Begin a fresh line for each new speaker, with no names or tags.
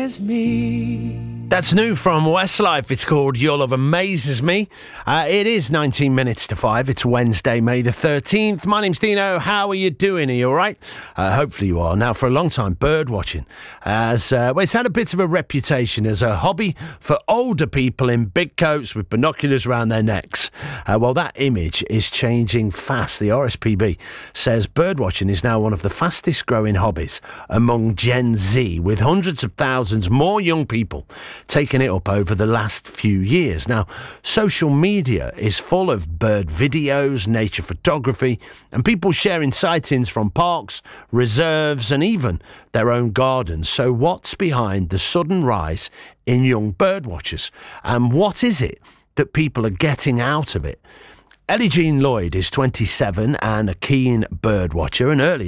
Amazes Me.
That's new from Westlife. It's called Your Love Amazes Me. It is 19 minutes to 5. It's Wednesday, May the 13th. My name's Dino. How are you doing? Are you all right? Hopefully you are. Now, for a long time, bird watching it's had a bit of a reputation as a hobby for older people in big coats with binoculars around their necks. Well, that image is changing fast. The RSPB says bird watching is now one of the fastest growing hobbies among Gen Z, with hundreds of thousands more young people taken it up over the last few years. Now, social media is full of bird videos, nature photography, and people sharing sightings from parks, reserves, and even their own gardens. So what's behind the sudden rise in young bird watchers? And what is it that people are getting out of it? Ellie Jean Lloyd is 27 and a keen bird watcher, and earlier